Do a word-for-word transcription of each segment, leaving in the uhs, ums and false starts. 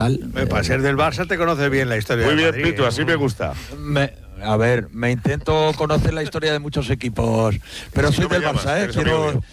Para ser del Barça te conoces bien la historia. Muy de bien, Madrid, Pitu, ¿eh? así me gusta. Me, a ver, me intento conocer la historia de muchos equipos, pero Si soy no me del llamas, Barça, ¿eh? eres Quiero... amigo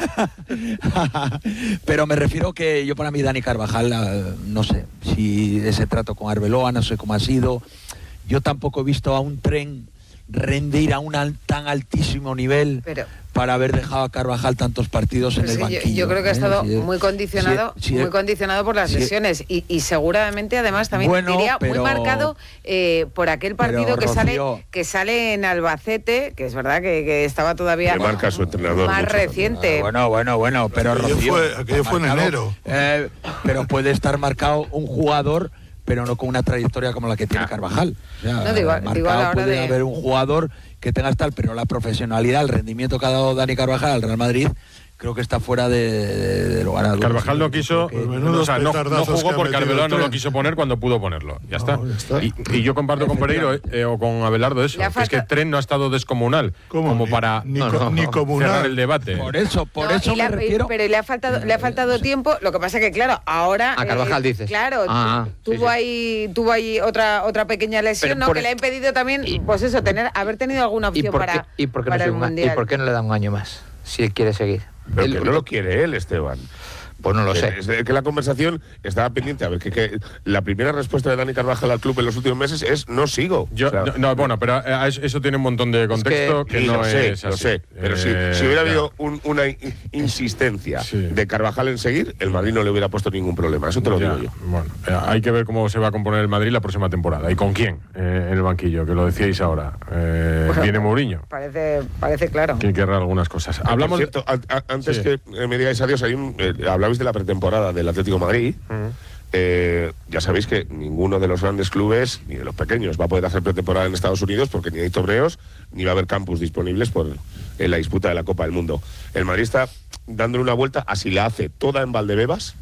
Pero me refiero que yo, para mí, Dani Carvajal, eh, no sé si ese trato con Arbeloa, no sé cómo ha sido. Yo tampoco he visto a un Tren rendir a un al, tan altísimo nivel pero, para haber dejado a Carvajal tantos partidos en el sí, banquillo. Yo, yo creo que ha estado ¿eh? sí, muy condicionado sí, sí, muy condicionado por las sí, lesiones y, y seguramente además también bueno, diría pero, muy marcado eh, por aquel partido pero, que Rocío, sale que sale en Albacete, que es verdad que, que estaba todavía marca su entrenador más mucho, reciente. Bueno, bueno, bueno, pero aquello Rocío, fue, aquello fue en marcado, enero. Eh, pero puede estar marcado un jugador, pero no con una trayectoria como la que tiene Carvajal. O sea, no, digo, marcado digo a la hora puede de... haber un jugador que tengas tal, pero la profesionalidad, el rendimiento que ha dado Dani Carvajal al Real Madrid, creo que está fuera de, de, de lugar a dudas. Carvajal no quiso, que, o sea, no, no jugó porque Arbeloa no lo Tren. quiso poner cuando pudo ponerlo. Ya no, está. Ya está. Y, y yo comparto con Pereiro eh, o con Abelardo eso, que falta... es que Tren no ha estado descomunal ¿Cómo? como Ni, para ni, no, no, ni no, comunal. cerrar el debate. Por eso, por no, eso le me ha, refiero. Pero le ha faltado, le ha faltado tiempo. Lo que pasa es que claro, ahora a Carvajal eh, dices. Claro, ah, tuvo sí, sí. ahí, tuvo ahí otra otra pequeña lesión, ¿no? por Que el... le ha impedido también, y, pues eso, tener, haber tenido alguna opción ¿y por para, qué, ¿y por qué para no el un, mundial. ¿Y por qué no le dan un año más? Si él quiere seguir. Pero él, que no lo quiere él, Esteban. Pues no lo sé. Es que la conversación estaba pendiente. A ver, que, que la primera respuesta de Dani Carvajal al club en los últimos meses es no sigo. Yo, o sea, no, no, bueno, pero eh, eso, eso tiene un montón de contexto es que, que no lo sé, es así. lo sé. Pero eh, si, si hubiera ya. habido un, una in- insistencia sí. de Carvajal en seguir, el Madrid no le hubiera puesto ningún problema. Eso te lo Ya, digo yo. Bueno, eh, hay que ver cómo se va a componer el Madrid la próxima temporada y con quién eh, en el banquillo, que lo decíais ahora. Eh, Bueno, viene Mourinho, Parece, parece claro. que querrá algunas cosas. Hablamos. Hablamos. Por cierto, a, a, antes Sí. que eh, me digáis adiós, hay un, eh, hablabais de la pretemporada del Atlético de Madrid. Uh-huh. Eh, ya sabéis que ninguno de los grandes clubes, ni de los pequeños, va a poder hacer pretemporada en Estados Unidos porque ni hay torneos, ni va a haber campus disponibles por en la disputa de la Copa del Mundo. El Madrid está dándole una vuelta a si la hace toda en Valdebebas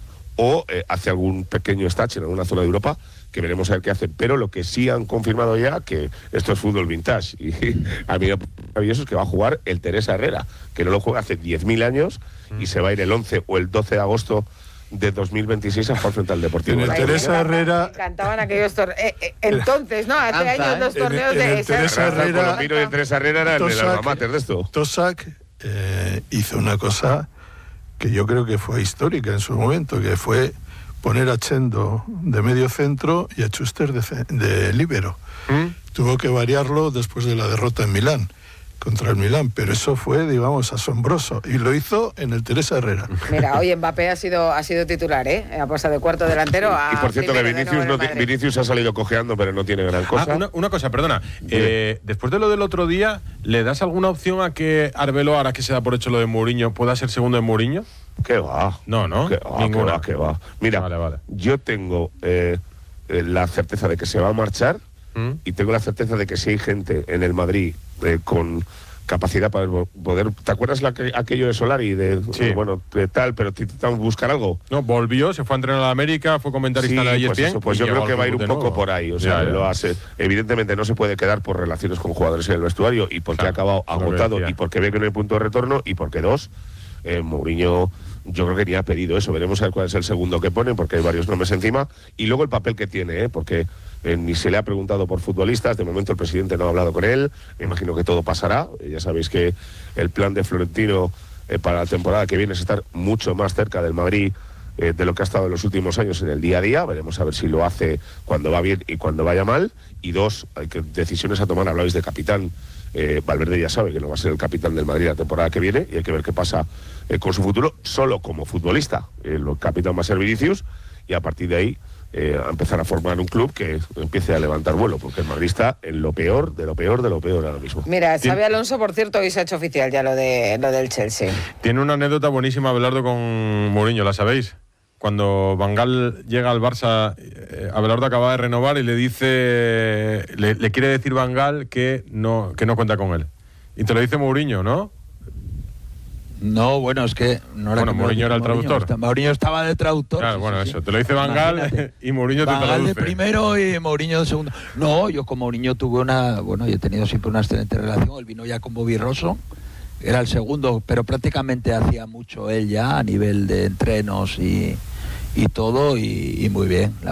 o eh, hace algún pequeño stage en alguna zona de Europa, que veremos a ver qué hacen. Pero lo que sí han confirmado ya, que esto es fútbol vintage, y a mí lo maravilloso es que va a jugar el Teresa Herrera, que no lo juega hace diez mil años, y se va a ir el once o el doce de agosto de dos mil veintiséis a jugar frente al Deportivo. En el Teresa Herrera... Me encantaban aquellos torneos. Eh, eh, entonces, ¿no? Hace Canta, años ¿eh? los En- torneos en de el esa- Teresa Rafa Herrera- Colomino y el Teresa Herrera era el del Tosac- alma mater de esto. Tosac eh, hizo una cosa que yo creo que fue histórica en su momento, que fue poner a Chendo de medio centro y a Schuster de, ce- de líbero. ¿Mm? Tuvo que variarlo después de la derrota en Milán, contra el Milán, pero eso fue, digamos, asombroso. Y lo hizo en el Teresa Herrera. Mira, hoy Mbappé ha sido, ha sido titular, ¿eh? Ha pasado de cuarto delantero a... Y por cierto, que primero de Vinicius, nuevo no en ti- Madrid. Vinicius ha salido cojeando, pero no tiene gran cosa. Ah, una, una cosa, perdona. Eh, después de lo del otro día, ¿le das alguna opción a que Arbeloa, ahora que se da por hecho lo de Mourinho, pueda ser segundo en Mourinho? ¿Qué va? No, ¿no? ¿Qué va? Ninguna. ¿Qué va? ¿Qué va? Mira, Vale, vale. yo tengo eh, eh, la certeza de que se va a marchar ¿Mm? y tengo la certeza de que si hay gente en el Madrid eh, con capacidad para poder... ¿Te acuerdas la que, aquello de Solari? De, Sí. de, bueno, de tal, pero intentamos buscar algo. No, volvió, se fue a entrenar a la América, fue comentarista Sí, de la E S pues, P N. eso, pues y yo llegó creo al que va a ir club un de poco nuevo. por ahí. O sea, Ya, ya. lo hace. Evidentemente no se puede quedar por relaciones con jugadores en el vestuario y porque Claro, ha acabado es lo que agotado decía. y porque ve que no hay punto de retorno y porque dos, eh, Mourinho yo creo que ni ha pedido eso. Veremos a ver cuál es el segundo que ponen porque hay varios nombres encima y luego el papel que tiene, ¿eh? Porque eh, ni se le ha preguntado por futbolistas, de momento el presidente no ha hablado con él, me imagino que todo pasará. Eh, ya sabéis que el plan de Florentino eh, para la temporada que viene es estar mucho más cerca del Madrid eh, de lo que ha estado en los últimos años en el día a día. Veremos a ver si lo hace cuando va bien y cuando vaya mal. Y dos, hay que, decisiones a tomar. Hablabais de capitán. Eh, Valverde ya sabe que no va a ser el capitán del Madrid la temporada que viene y hay que ver qué pasa eh, con su futuro solo como futbolista. El capitán va a ser Vinicius y a partir de ahí eh, a empezar a formar un club que empiece a levantar vuelo, porque el Madrid está en lo peor, de lo peor, de lo peor ahora mismo. Mira, Xabi Alonso, por cierto, hoy se ha hecho oficial ya lo de lo del Chelsea. Tiene una anécdota buenísima Abelardo con Mourinho, ¿la sabéis? Cuando Van Gaal llega al Barça, eh, Abelardo acaba de renovar y le dice, le, le quiere decir Van Gaal que no, que no cuenta con él. Y te lo dice Mourinho, ¿no? No, bueno, es que no era Bueno, que me lo Mourinho era el Mourinho, traductor. está- Mourinho estaba de traductor. Claro, sí, bueno, sí, eso. sí. Te lo dice Van Gaal Imagínate. y Mourinho te Van Gaal traduce. de primero y Mourinho de segundo. No, yo con Mourinho tuve una... Bueno, yo he tenido siempre una excelente relación. Él vino ya con Bobby Rosso. Era el segundo, pero prácticamente hacía mucho él ya a nivel de entrenos y, y todo, y, y muy bien. La